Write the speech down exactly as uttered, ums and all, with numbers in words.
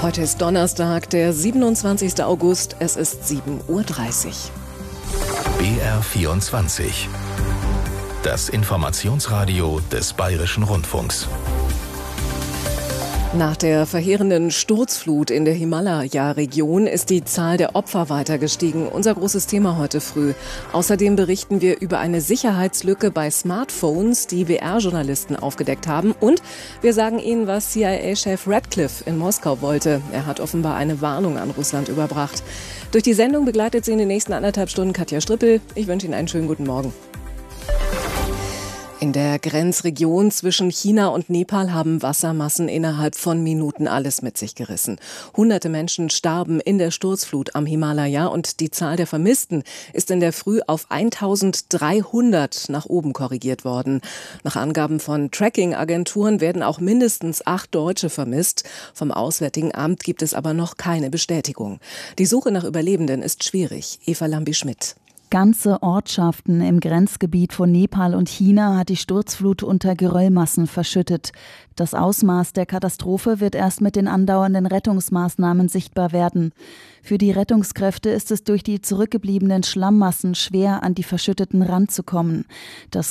Heute ist Donnerstag, der siebenundzwanzigster August. Es ist sieben Uhr dreißig. B R vierundzwanzig. Das Informationsradio des Bayerischen Rundfunks. Nach der verheerenden Sturzflut in der Himalaya-Region ist die Zahl der Opfer weiter gestiegen. Unser großes Thema heute früh. Außerdem berichten wir über eine Sicherheitslücke bei Smartphones, die W R-Journalisten aufgedeckt haben. Und wir sagen Ihnen, was C I A-Chef Radcliffe in Moskau wollte. Er hat offenbar eine Warnung an Russland überbracht. Durch die Sendung begleitet Sie in den nächsten anderthalb Stunden Katja Strippel. Ich wünsche Ihnen einen schönen guten Morgen. In der Grenzregion zwischen China und Nepal haben Wassermassen innerhalb von Minuten alles mit sich gerissen. Hunderte Menschen starben in der Sturzflut am Himalaya und die Zahl der Vermissten ist in der Früh auf eintausenddreihundert nach oben korrigiert worden. Nach Angaben von Tracking-Agenturen werden auch mindestens acht Deutsche vermisst. Vom Auswärtigen Amt gibt es aber noch keine Bestätigung. Die Suche nach Überlebenden ist schwierig. Eva Lambi-Schmidt. Ganze Ortschaften im Grenzgebiet von Nepal und China hat die Sturzflut unter Geröllmassen verschüttet. Das Ausmaß der Katastrophe wird erst mit den andauernden Rettungsmaßnahmen sichtbar werden. Für die Rettungskräfte ist es durch die zurückgebliebenen Schlammmassen schwer, an die verschütteten ranzukommen. Das